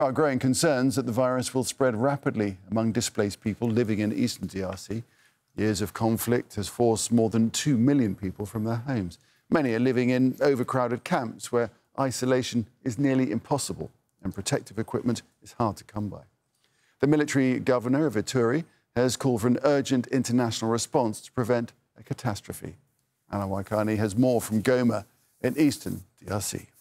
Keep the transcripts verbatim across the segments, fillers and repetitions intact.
Are growing concerns that the virus will spread rapidly among displaced people living in eastern D R C. Years of conflict has forced more than two million people from their homes. Many are living in overcrowded camps where isolation is nearly impossible and protective equipment is hard to come by. The military governor of Ituri has called for an urgent international response to prevent a catastrophe. Alan Waikani has more from Goma in eastern D R C.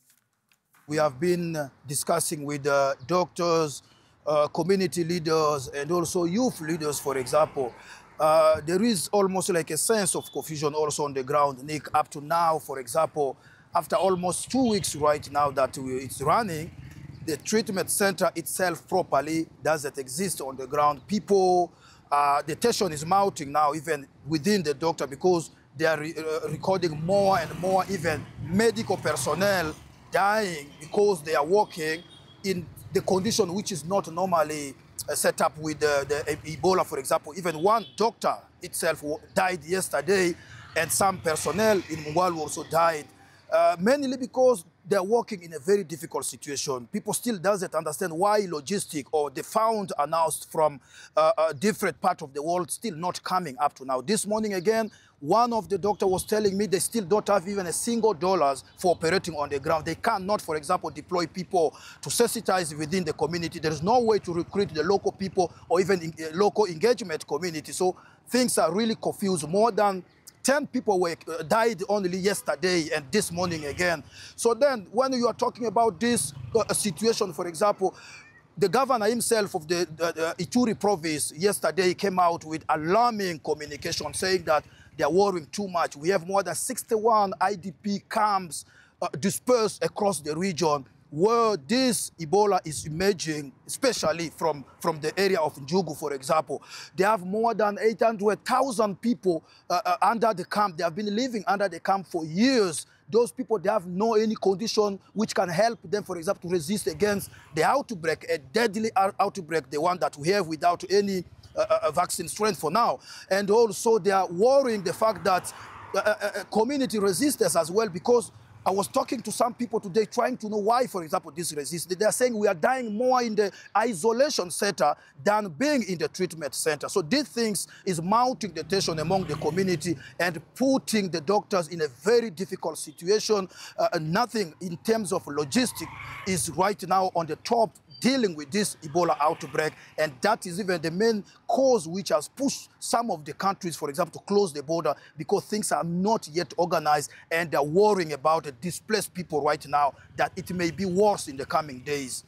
We have been discussing with uh, doctors, uh, community leaders, and also youth leaders, for example. Uh, there is almost like a sense of confusion also on the ground, Nick. Up to now, for example, after almost two weeks right now that we, it's running, the treatment center itself properly doesn't exist on the ground. People, uh, the tension is mounting now, even within the doctor, because they are re uh, recording more and more, even medical personnel dying because they are working in the condition which is not normally uh, set up with uh, the Ebola, for example. Even one doctor itself died yesterday, and some personnel in Mungwalu also died, uh, mainly because they're working in a very difficult situation. People still doesn't understand why logistic or the fund announced from uh, a different part of the world still not coming up to now. This morning again, one of the doctors was telling me they still don't have even a single dollars for operating on the ground. They cannot, for example, deploy people to sensitize within the community. There is no way to recruit the local people or even in, uh, local engagement community. So things are really confused. More than ten people were, uh, died only yesterday and this morning again. So then when you are talking about this uh, situation, for example, the governor himself of the, the, the Ituri province yesterday came out with alarming communication saying that they are worrying too much. We have more than sixty-one I D P camps uh, dispersed across the region where this Ebola is emerging, especially from, from the area of Njugu, for example. They have more than eight hundred thousand people uh, uh, under the camp. They have been living under the camp for years. Those people, they have no any condition which can help them, for example, to resist against the outbreak, a deadly outbreak, the one that we have without any uh, uh, vaccine strength for now. And also they are worrying the fact that uh, uh, community resistance as well, because I was talking to some people today trying to know why, for example, this resistance. They are saying we are dying more in the isolation center than being in the treatment center. So these things is mounting the tension among the community and putting the doctors in a very difficult situation. Uh, nothing in terms of logistics is right now on the top dealing with this Ebola outbreak, and that is even the main cause which has pushed some of the countries, for example, to close the border, because things are not yet organized and they're worrying about the displaced people right now, that it may be worse in the coming days.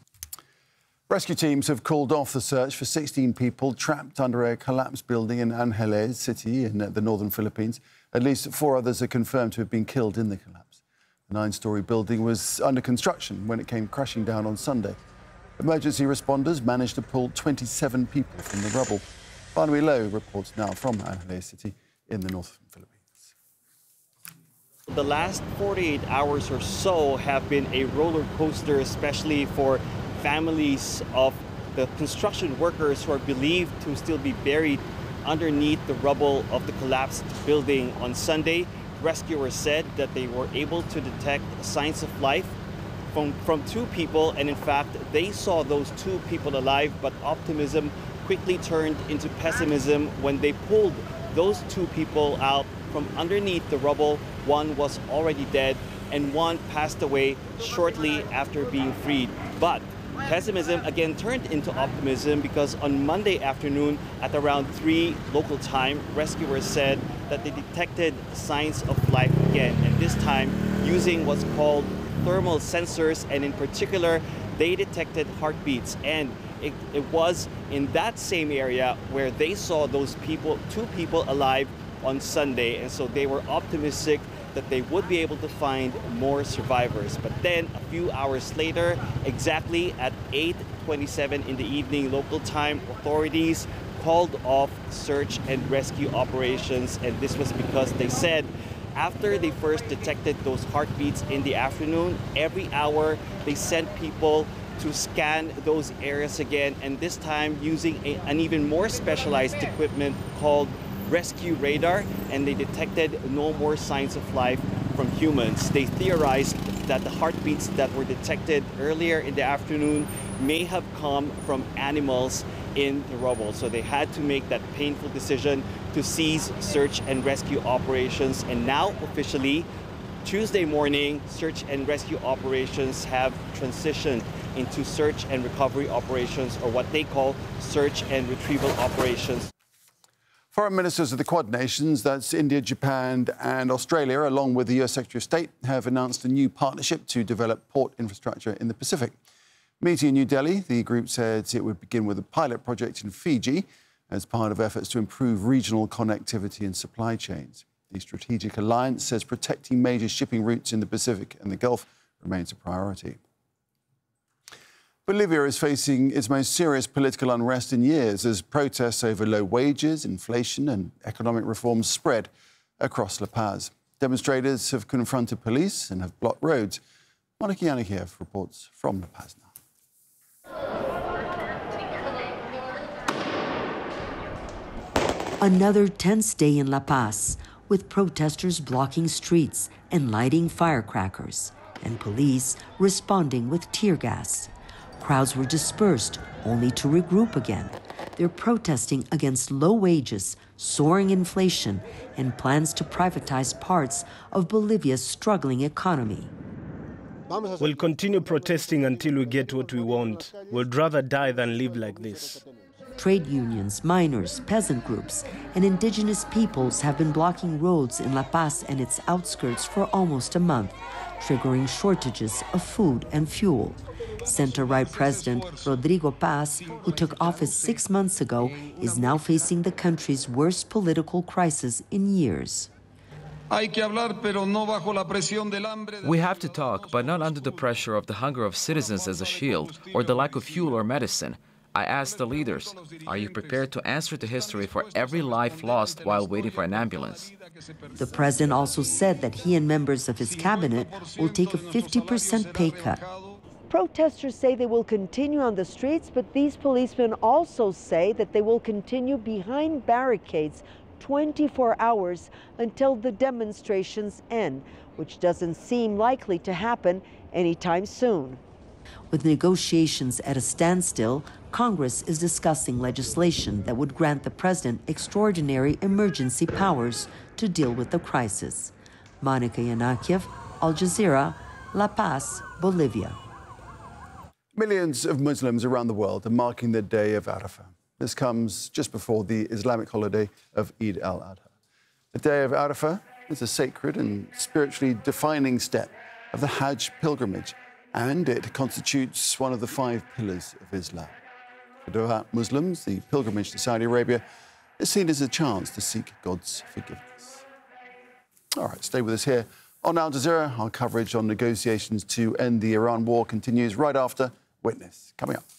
Rescue teams have called off the search for sixteen people trapped under a collapsed building in Angeles city in the northern Philippines. At least four others are confirmed to have been killed in the collapse. The nine-storey building was under construction when it came crashing down on Sunday. Emergency responders managed to pull twenty-seven people from the rubble. Barnaby Lowe reports now from Angeles City in the northern Philippines. The last forty-eight hours or so have been a roller coaster, especially for families of the construction workers who are believed to still be buried underneath the rubble of the collapsed building on Sunday. Rescuers said that they were able to detect signs of life From, from two people, and in fact, they saw those two people alive, but optimism quickly turned into pessimism when they pulled those two people out from underneath the rubble. One was already dead, and one passed away shortly after being freed. But pessimism again turned into optimism, because on Monday afternoon at around three local time, rescuers said that they detected signs of life again, and this time using what's called thermal sensors, and in particular they detected heartbeats, and it, it was in that same area where they saw those people, two people alive on Sunday, and so they were optimistic that they would be able to find more survivors. But then a few hours later, exactly at eight twenty-seven in the evening local time, authorities called off search and rescue operations, and this was because they said after they first detected those heartbeats in the afternoon, every hour they sent people to scan those areas again, and this time using a, an even more specialized equipment called rescue radar, and they detected no more signs of life from humans. They theorized that the heartbeats that were detected earlier in the afternoon may have come from animals in the rubble. So they had to make that painful decision to cease search and rescue operations. And now, officially, Tuesday morning, search and rescue operations have transitioned into search and recovery operations, or what they call search and retrieval operations. Foreign ministers of the Quad nations, that's India, Japan and Australia, along with the U S Secretary of State, have announced a new partnership to develop port infrastructure in the Pacific. Meeting in New Delhi, the group said it would begin with a pilot project in Fiji as part of efforts to improve regional connectivity and supply chains. The strategic alliance says protecting major shipping routes in the Pacific and the Gulf remains a priority. Bolivia is facing its most serious political unrest in years as protests over low wages, inflation and economic reforms spread across La Paz. Demonstrators have confronted police and have blocked roads. Monica Yanikiev reports from La Paz now. Another tense day in La Paz, with protesters blocking streets and lighting firecrackers, and police responding with tear gas. Crowds were dispersed, only to regroup again. They're protesting against low wages, soaring inflation, and plans to privatize parts of Bolivia's struggling economy. We'll continue protesting until we get what we want. We'd rather die than live like this. Trade unions, miners, peasant groups, and indigenous peoples have been blocking roads in La Paz and its outskirts for almost a month, triggering shortages of food and fuel. Center-right President Rodrigo Paz, who took office six months ago, is now facing the country's worst political crisis in years. We have to talk, but not under the pressure of the hunger of citizens as a shield, or the lack of fuel or medicine. I asked the leaders, are you prepared to answer to history for every life lost while waiting for an ambulance? The president also said that he and members of his cabinet will take a fifty percent pay cut. Protesters say they will continue on the streets, but these policemen also say that they will continue behind barricades twenty-four hours until the demonstrations end, which doesn't seem likely to happen anytime soon. With negotiations at a standstill, Congress is discussing legislation that would grant the president extraordinary emergency powers to deal with the crisis. Monica Yanikiev, Al Jazeera, La Paz, Bolivia. Millions of Muslims around the world are marking the day of Arafah. This comes just before the Islamic holiday of Eid al-Adha. The day of Arafah is a sacred and spiritually defining step of the Hajj pilgrimage, and it constitutes one of the five pillars of Islam. For devout Muslims, the pilgrimage to Saudi Arabia is seen as a chance to seek God's forgiveness. All right, stay with us here on Al Jazeera. Our coverage on negotiations to end the Iran war continues right after Witness. Coming up.